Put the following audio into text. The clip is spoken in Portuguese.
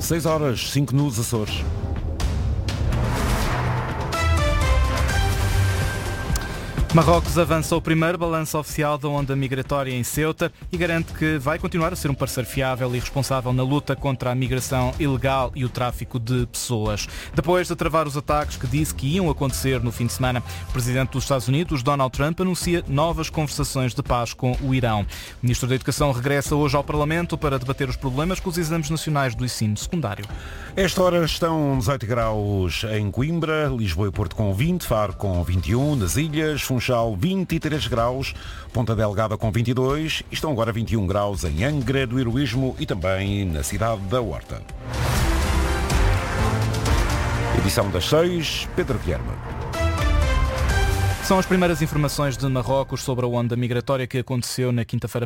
6 horas, 5 nos Açores. Marrocos avança o primeiro balanço oficial da onda migratória em Ceuta e garante que vai continuar a ser um parceiro fiável e responsável na luta contra a migração ilegal e o tráfico de pessoas. Depois de travar os ataques que disse que iam acontecer no fim de semana, o presidente dos Estados Unidos, Donald Trump, anuncia novas conversações de paz com o Irão. O ministro da Educação regressa hoje ao Parlamento para debater os problemas com os exames nacionais do ensino secundário. Esta hora estão 18 graus em Coimbra, Lisboa e Porto com 20, Faro com 21, nas Ilhas, Funchal 23 graus, Ponta Delgada com 22 e estão agora 21 graus em Angra do Heroísmo e também na cidade da Horta. Edição das 6, Pedro Guilherme. São as primeiras informações de Marrocos sobre a onda migratória que aconteceu na quinta-feira